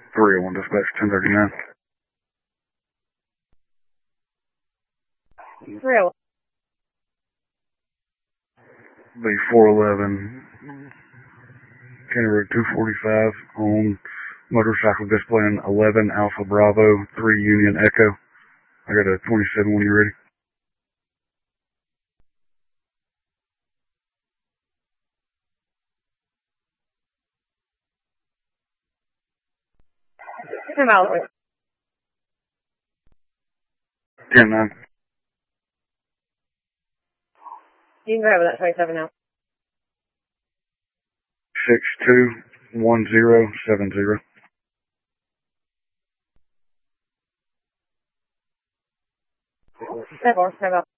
301 dispatch 1039. 301. Be 411 County Road 245 on motorcycle displaying 11 Alpha Bravo 3 Union Echo. I got a 27 when you're ready. Miles away. 10-9. You can grab that 27 now. 621070. 7-4, 7